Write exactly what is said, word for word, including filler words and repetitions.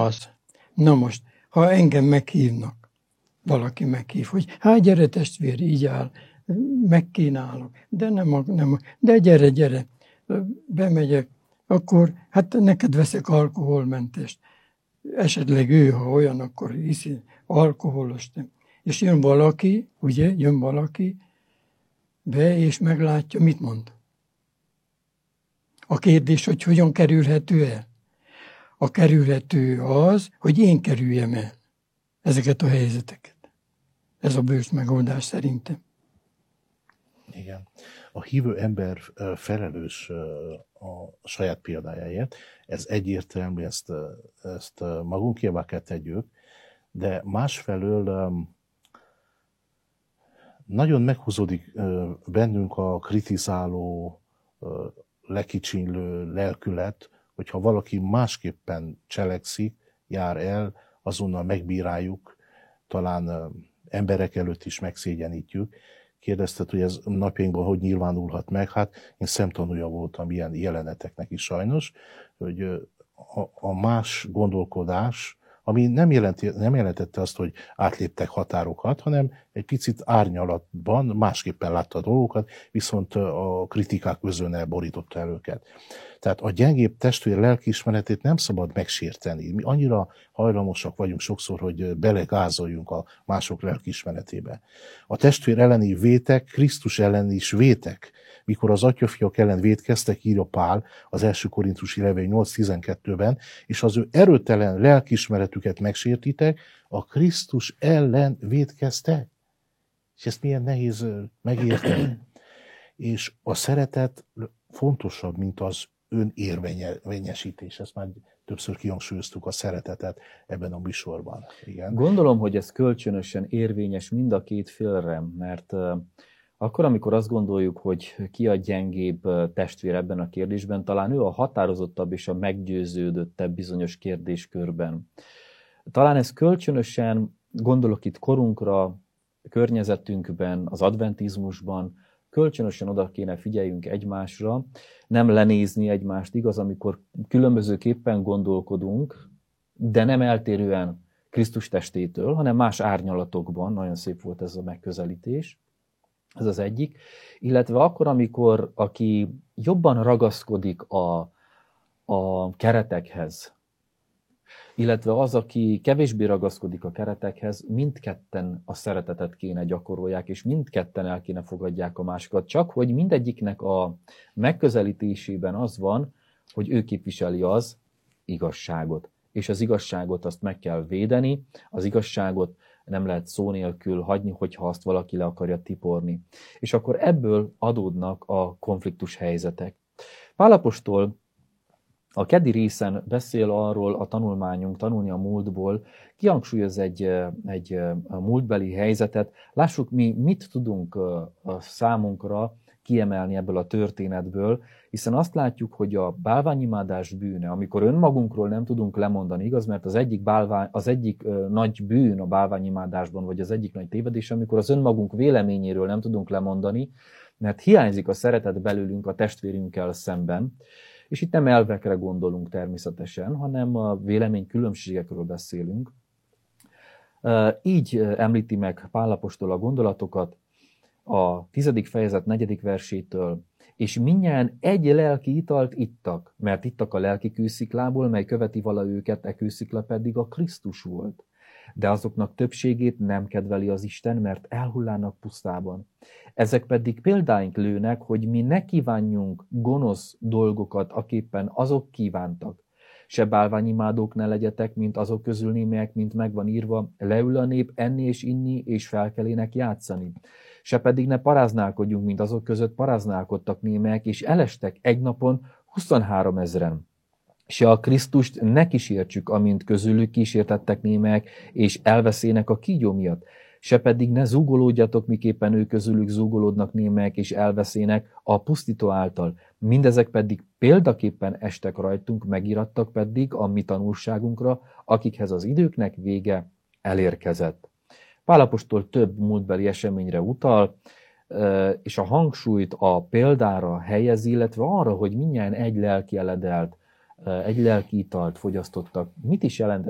Az. Na most, ha engem meghívnak, valaki meghív, hogy hát gyere testvér, így áll, megkínálok, de nem, a- nem, a- de gyere, gyere, bemegyek, akkor hát neked veszek alkoholmentest. Esetleg ő, ha olyan, akkor hiszi alkoholos. Nem. És jön valaki, ugye, jön valaki be, és meglátja, mit mond. A kérdés, hogy hogyan kerülhető el? A kerülhető az, hogy én kerüljem el ezeket a helyzeteket. Ez a bős megoldás szerintem. Igen. A hívő ember ö, felelős ö, a saját példájáért. Ez egyértelmű, ezt, ö, ezt ö, magunkévá kell tegyük, de másfelől ö, nagyon meghúzódik ö, bennünk a kritizáló, ö, lekicsinlő lelkület, hogyha valaki másképpen cselekszik, jár el, azonnal megbíráljuk, talán ö, emberek előtt is megszégyenítjük. Kérdezted, hogy ez napjainkban hogy nyilvánulhat meg, hát én szemtanúja voltam ilyen jeleneteknek is sajnos, hogy ö, a, a más gondolkodás, ami nem, jelenti, nem jelentette azt, hogy átléptek határokat, hanem egy picit árnyalatban másképpen látta a dolgokat, viszont a kritikák közön borította el őket. Tehát a gyengébb testvér lelkiismeretét nem szabad megsérteni. Mi annyira hajlamosak vagyunk sokszor, hogy belegázoljunk a mások lelkiismeretébe. A testvér elleni vétek, Krisztus ellen is vétek. Mikor az atyafiak ellen vétkeztek, írja Pál az első Korintusi levél nyolc tizenkettőben, és az ő erőtelen lelkiismeretüket megsértitek, a Krisztus ellen vétkeztek. És ezt milyen nehéz megérteni. És a szeretet fontosabb, mint az önérvényesítés. Ezt már többször kihangsúlyoztuk, a szeretetet ebben a műsorban. Igen. Gondolom, hogy ez kölcsönösen érvényes mind a két félre, mert akkor, amikor azt gondoljuk, hogy ki a gyengébb testvér ebben a kérdésben, talán ő a határozottabb és a meggyőződöttebb bizonyos kérdéskörben. Talán ez kölcsönösen, gondolok itt korunkra, környezetünkben, az adventizmusban, kölcsönösen oda kéne figyeljünk egymásra, nem lenézni egymást, igaz, amikor különbözőképpen gondolkodunk, de nem eltérően Krisztus testétől, hanem más árnyalatokban, nagyon szép volt ez a megközelítés, ez az egyik, illetve akkor, amikor aki jobban ragaszkodik a, a keretekhez, illetve az, aki kevésbé ragaszkodik a keretekhez, mindketten a szeretetet kéne gyakorolják, és mindketten el kéne fogadják a másikat. Csak hogy mindegyiknek a megközelítésében az van, hogy ő képviseli az igazságot. És az igazságot azt meg kell védeni, az igazságot nem lehet szó nélkül hagyni, hogyha azt valaki le akarja tiporni. És akkor ebből adódnak a konfliktus helyzetek. Pál apostol a keddi részen beszél arról a tanulmányunk, tanulni a múltból, kihangsúlyoz egy, egy múltbeli helyzetet. Lássuk, mi mit tudunk a számunkra kiemelni ebből a történetből, hiszen azt látjuk, hogy a bálványimádás bűne, amikor önmagunkról nem tudunk lemondani, igaz, mert az egyik, bálvány, az egyik nagy bűn a bálványimádásban, vagy az egyik nagy tévedés, amikor az önmagunk véleményéről nem tudunk lemondani, mert hiányzik a szeretet belőlünk a testvérünkkel szemben. És itt nem elvekre gondolunk természetesen, hanem a vélemény különbségekről beszélünk. Így említi meg Pál apostol a gondolatokat a tizedik fejezet negyedik versétől, és mindnyájan egy lelki italt ittak, mert ittak a lelki kősziklából, mely követi vala őket, e kőszikla pedig a Krisztus volt. De azoknak többségét nem kedveli az Isten, mert elhullának pusztában. Ezek pedig példáink lőnek, hogy mi ne kívánjunk gonosz dolgokat, aképpen azok kívántak. Se bálványimádók ne legyetek, mint azok közül némelyek, mint megvan írva, leül a nép enni és inni, és felkelének játszani. Se pedig ne paráználkodjunk, mint azok között paráználkodtak némelyek, és elestek egy napon huszonhárom ezren. Se a Krisztust ne kísértsük, amint közülük kísértettek némelyek, és elveszének a kígyó miatt. Se pedig ne zúgolódjatok, miképpen ők közülük zúgolódnak némelyek, és elveszének a pusztító által. Mindezek pedig példaképpen estek rajtunk, megirattak pedig a mi tanulságunkra, akikhez az időknek vége elérkezett. Pál apostol több múltbeli eseményre utal, és a hangsúlyt a példára helyezi, illetve arra, hogy mindjárt egy lelki eledelt, egy lelki italt fogyasztottak. Mit is jelent